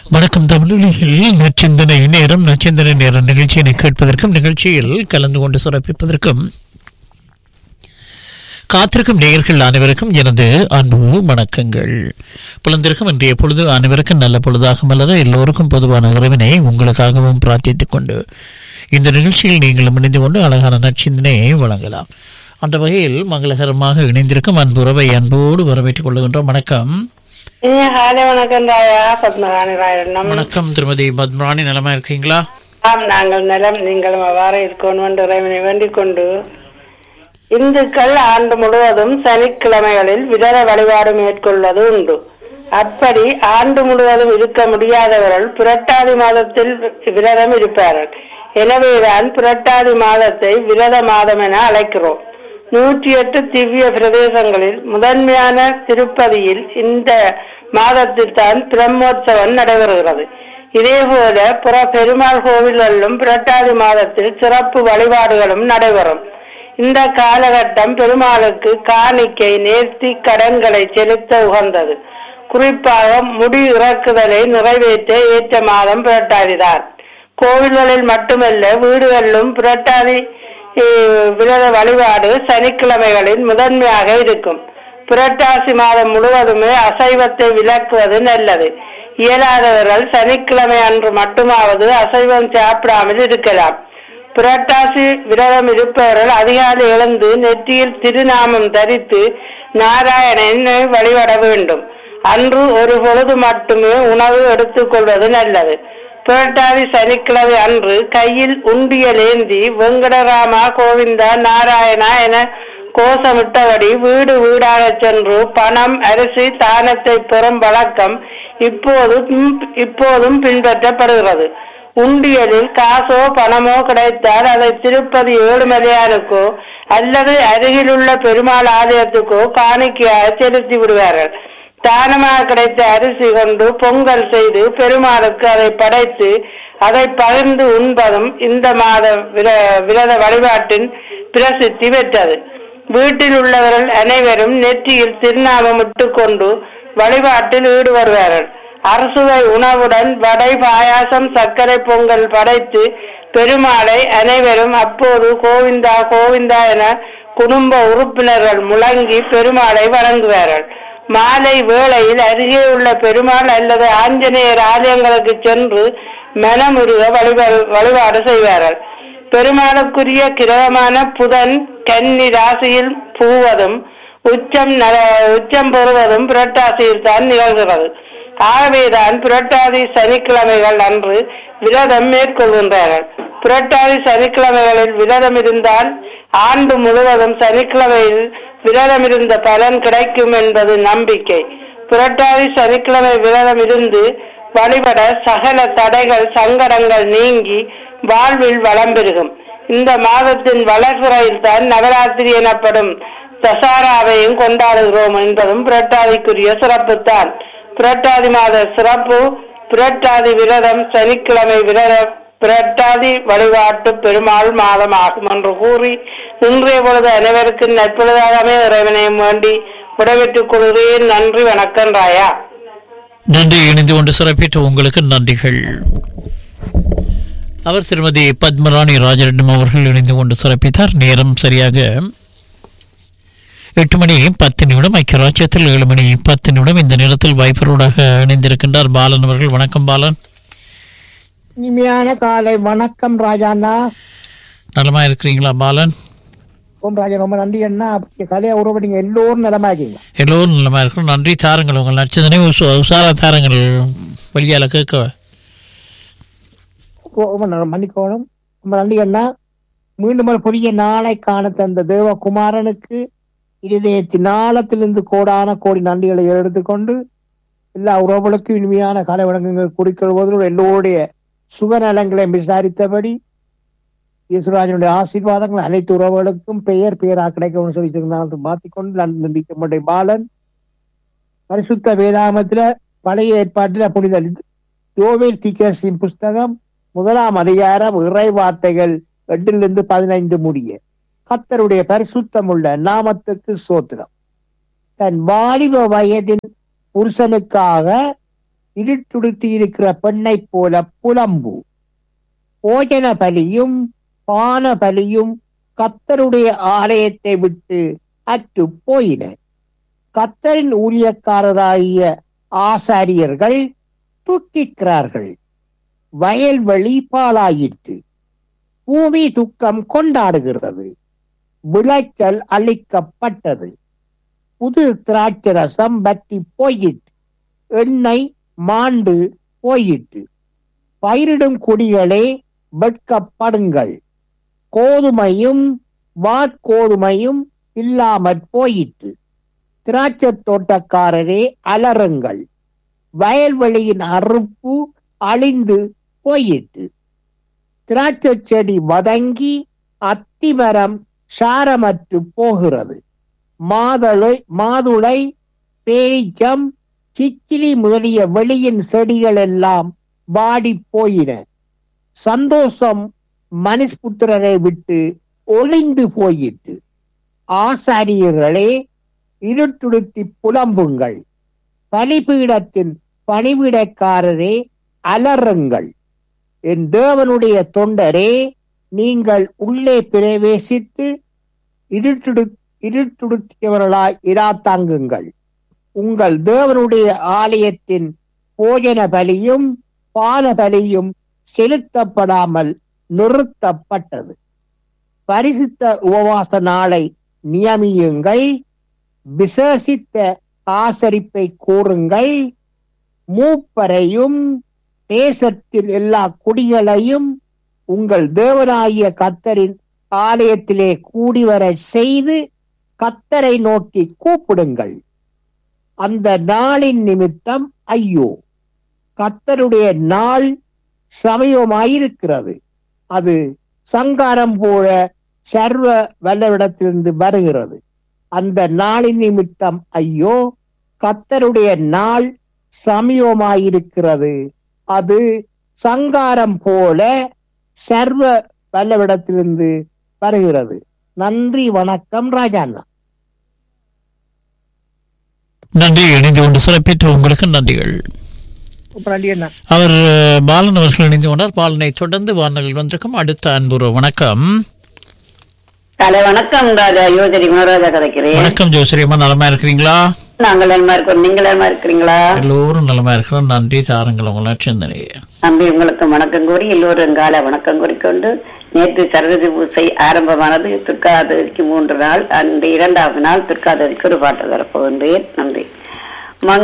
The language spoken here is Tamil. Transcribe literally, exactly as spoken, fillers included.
வணக்கம் தமிழில் நச்சிந்தனை நேரம் நச்சிந்தனை நேரம் நிகழ்ச்சியினை கேட்பதற்கும் நிகழ்ச்சியில் கலந்து கொண்டு சிறப்பிப்பதற்கும் காத்திருக்கும் நேயர்கள் அனைவருக்கும் எனது அன்பு வணக்கங்கள். புலந்திருக்கும் இன்றைய பொழுது அனைவருக்கும் நல்ல பொழுதாக மலர எல்லோருக்கும் பொதுவான இறைவனை உங்களுக்காகவும் பிரார்த்தித்துக் கொண்டு இந்த நிகழ்ச்சியில் நீங்கள் இணைந்து கொண்டு அழகான நச்சிந்தனையை வழங்கலாம். அந்த வகையில் மங்களகரமாக இணைந்திருக்கும் அன்பு உறவை அன்போடு வரவேற்றுக் கொள்கின்றோம். வணக்கம். வணக்கம் திருமதி பத்மராணி, நலமா இருக்கீங்களா? ஆம், நாங்கள் நலம். நீங்களும் அவ்வாறு இருக்கணும் என்று இறைவனை வேண்டிக் கொண்டு, இந்துக்கள் ஆண்டு முழுவதும் சனிக்கிழமைகளில் விரத வழிபாடு மேற்கொள்வது உண்டு. அப்படி ஆண்டு முழுவதும் இருக்க முடியாதவர்கள் புரட்டாதி மாதத்தில் விரதம் இருப்பார்கள். எனவேதான் புரட்டாதி மாதத்தை விரத மாதம் என அழைக்கிறோம். நூற்றி எட்டு திவ்ய பிரதேசங்களில் முதன்மையான திருப்பதியில் இந்த மாதத்தில் தான் பிரம்மோற்சவம் நடைபெறுகிறது. இதே போல புற பெருமாள் கோவில்களிலும் புரட்டாதி மாதத்தில் சிறப்பு வழிபாடுகளும் நடைபெறும். இந்த காலகட்டம் பெருமாளுக்கு காணிக்கை, நேர்த்தி, கடன்களை செலுத்த உகந்தது. குறிப்பாக முடி இறக்குதலை நிறைவேற்ற ஏற்ற மாதம் புரட்டாதிதான். கோவில்களில் மட்டுமல்ல, வீடுகளிலும் புரட்டாதி விரத வழிபாடு சனிக்கிழமைகளில் முதன்மையாக இருக்கும். புரட்டாசி மாதம் முழுவதுமே அசைவத்தை விலக்குவது நல்லது. இயலாதவர்கள் சனிக்கிழமை அன்று மட்டுமாவது அசைவம் சாப்பிடாமல் இருக்கலாம். புரட்டாசி விரதம் இருப்பவர்கள் அதிகாலை எழுந்து நெற்றியில் திருநாமம் தரித்து நாராயணனை வழிபட வேண்டும். அன்று ஒரு பொழுது மட்டுமே உணவு எடுத்துக் கொள்வது நல்லது. புரட்டாதி சனிக்கிழமை அன்று கையில் உண்டியல் ஏந்தி வெங்கடராமா கோவிந்தா நாராயணா என கோஷமிட்டபடி வீடு வீடாக சென்று பணம், அரிசி தானத்தை பெறும் வழக்கம் இப்போது இப்போதும் பின்பற்றப்படுகிறது. உண்டியலில் காசோ பணமோ கிடைத்தால் அதை திருப்பதி ஏழுமலையானுக்கோ அல்லது அருகிலுள்ள பெருமாள் ஆலயத்துக்கோ காணிக்கையாக செலுத்தி விடுவார்கள். தானமாக கிடைத்த அரிசி கொண்டு பொங்கல் செய்து பெருமாளுக்கு அதை படைத்து அதை பகிர்ந்து உண்பதும் இந்த மாத விரத வழிபாட்டின் பிரசித்தி பெற்றது. வீட்டில் உள்ளவர்கள் அனைவரும் நெற்றியில் திருநாமம் இட்டுக் கொண்டு வழிபாட்டில் ஈடுபடுவார்கள். அரசுவை உணவுடன் வடை, பாயாசம், சர்க்கரை பொங்கல் படைத்து பெருமாளை அனைவரும் அப்போது கோவிந்தா கோவிந்தா என குடும்ப உறுப்பினர்கள் முழங்கி பெருமாளை வணங்குவார்கள். மாலை வேளையில் அருகே உள்ள பெருமாள் அல்லது ஆஞ்சநேயர் ஆலயங்களுக்கு சென்று மனமுருக வழிபாடு வழிபாடு செய்வார்கள். பெருமாளுக்குரிய கிரகமான புதன் கன்னி ராசியில் பூவதும் உச்சம் உச்சம் பெறுவதும் புரட்டாசியில் தான் நிகழ்கிறது. ஆகவேதான் புரட்டாதி சனிக்கிழமைகள் அன்று விரதம் மேற்கொள்கின்றார்கள். புரட்டாதி சனிக்கிழமைகளில் விரதம் இருந்தால் ஆண்டு முழுவதும் சனிக்கிழமையில் விரதம் இருந்த பலன் கிடைக்கும் என்பது நம்பிக்கை. புரட்டாதி சனிக்கிழமை விரதம் இருந்து வழிபட சகல தடைகள், சங்கடங்கள் நீங்கி வாழ்வில் வளம் பெருகும். இந்த மாதத்தின் வளர்பிறையில் தான் நவராத்திரி எனப்படும் தசாராவையும் கொண்டாடுகிறோம் என்பதும் புரட்டாதிக்குரிய சிறப்புத்தான். புரட்டாதி மாத சிறப்பு புரட்டாதி விரதம் சனிக்கிழமை விரத புரட்டாதி வழிபாட்டு பெருமாள் மாதம் ஆகும் என்று கூறி இன்றைய பொழுது அனைவருக்கும் நற்பொழுதாகவே இறைவனையும் வேண்டி விடைபெற்றுக் கொள்கிறேன். நன்றி, வணக்கம். ராயா, நன்றி. இணைந்து கொண்டு சிறப்பித்த உங்களுக்கு நன்றிகள். அவர் திருமதி பத்மராணி ராஜரெட்டம் அவர்கள் இணைந்து கொண்டு சிறப்பித்தார். நேரம் சரியாக எட்டு மணி பத்து நிமிடம். ஐக்கிய ராஜ்யத்தில் ஏழு மணி பத்து நிமிடம். இந்த நேரத்தில் வைபரோடாக இணைந்திருக்கின்றார் பாலன் அவர்கள். வணக்கம் பாலன். இனிமையான காலை வணக்கம் ராஜாண்ணா. நலமா இருக்கிறீங்களா பாலன்? ஓம் ராஜா, ரொம்ப நன்றி அண்ணா. கலையை உறவடிங்க எல்லோரும் நலமா இருக்கீங்க? எல்லோரும் நலமா இருக்கிறோம். நன்றி. தாருங்கள் உங்கள் நட்சத்திரனை உசாரா தாருங்கள் வழியால கேட்க. மன்னிக்கோணும். ரொம்ப நன்றி அண்ணா. மீண்டும் ஒரு புதிய நாளை காண தந்த தேவகுமாரனுக்கு இருதயத்தின் ஆழத்திலிருந்து கோடான கோடி நன்றிகளை எடுத்துக்கொண்டு எல்லா உறவுகளுக்கும் இனிமையான காலை வணக்கங்கள் குறிக்கொள்வதோடு எல்லோருடைய சுகநலங்களை விசாரித்தபடி இயேசுராஜனுடைய ஆசீர்வாதங்கள் அனைத்து உறவுகளுக்கும் பெயர் பெயராக கிடைக்கும் சொல்லி மாற்றிக்கொண்டு நம்பிக்கை பாலன். பரிசுத்த வேதாமத்துல பழைய ஏற்பாட்டில் புனித யோவேல் தீர்க்கதரிசியின் புஸ்தகம் முதலாம் அதிகாரம் இறை வார்த்தைகள் எட்டிலிருந்து பதினைந்து முடிய. கர்த்தருடைய பரிசுத்தமுள்ள நாமத்துக்கு ஸ்தோத்திரம். தன் வாலிப வயதின் புருஷனுக்காக இருட்டுடுத்தி இருக்கிற பெண்ணை போல புலம்பு. போஜன பலியும் பான பலியும் கர்த்தருடைய ஆலயத்தை விட்டு அற்று போயின. கர்த்தரின் ஊழியக்காரராகிய ஆசாரியர்கள் துக்கிக்கிறார்கள். வயல்வெளி பாழாயிற்று. பூமி துக்கம் கொண்டாடுகிறது. விளைச்சல் அளிக்கப்பட்டது. புது திராட்சரசம் பற்றி போயிற்று. எண்ணெய் மாண்டு போயிற்று. பயிரிடும் குடிகளே வெட்கப்படுங்கள். கோதுமையும் வாட்கோதுமையும் இல்லாமற் போயிற்று. திராட்சை தோட்டக்காரரே அலறுங்கள். வயல்வெளியின் அறுப்பு அழிந்து போயிற்று. திராட்சை செடி வதங்கி அத்திமரம் சாரமற்று போகிறது. மாதுளை மாதுளை பேரிச்சம் சிக்கிலி முதலிய வெளியின் செடிகள் எல்லாம் வாடி போயின. சந்தோஷம் மனுஷ்புத்திரரை விட்டு ஒளிந்து போயிற்று. ஆசாரியர்களே இருட்டுடுத்தி புலம்புங்கள். பலிபீடத்தின் பணிவிடைக்காரரே அலறுங்கள். என் தேவனுடைய தொண்டரே, நீங்கள் உள்ளே பிரவேசித்து இருட்டுடு இருட்டுடுத்தியவர்களாய் இராத்தாங்குங்கள். உங்கள் தேவனுடைய ஆலயத்தின் போஜன பலியும் பான பலியும் செலுத்தப்படாமல் நிறுத்தப்பட்டது. பரிசுத்த உபவாச நாளை நியமியுங்கள். விசேஷித்த ஆசரிப்பை கூறுங்கள். மூப்பரையும் தேசத்தில் எல்லா குடிகளையும் உங்கள் தேவனாகிய கர்த்தரின் ஆலயத்திலே கூடிவர செய்து கர்த்தரை நோக்கி கூப்பிடுங்கள். அந்த நாளின் நிமித்தம் ஐயோ, கர்த்தருடைய நாள் சமயமாயிருக்கிறது. அது சங்காரம் போல சர்வ வல்லவிடத்திலிருந்து வருகிறது. அந்த நாளின் நிமித்தம் ஐயோ, கர்த்தருடைய நாள் சமயமாயிருக்கிறது. அது சங்காரம் போல சர்வ வல்லவிடத்திலிருந்து வருகிறது. நன்றி, வணக்கம் ராஜாண்ணா. நன்றி. இணைந்து கொண்டு சிறப்பித்த உங்களுக்கு நன்றிகள். அவர் பாலன் அவர்கள் இணைந்து கொண்டார். பாலனை தொடர்ந்து வானொலியில் வந்திருக்கும் அடுத்த அன்புற வணக்கம். தலை வணக்கம் ராஜா. யோசரி மனோராஜா கதைக்கிறேன். வணக்கம் ஜோசரியம்மா, நலமா இருக்கிறீங்களா? நாங்கள் நலமா இருக்கோம். நீங்க நலமா இருக்கிறீங்களா? எல்லோரும் நலமா இருக்கிறோம். நன்றி. சாருங்கள் உங்களா சிந்தனை. நன்றி. உங்களுக்கு வணக்கம் கூறி எல்லோரும் கால வணக்கம் கூறிக்கொண்டு, நேற்று சரஸ்வதி பூசை ஆரம்பமானது. துர்காதேவிக்கு மூன்று நாள், அந்த இரண்டாவது நாள் துர்காதேவிக்கு ஒரு பாட்டு தரப்போகின்றேன். நன்றி.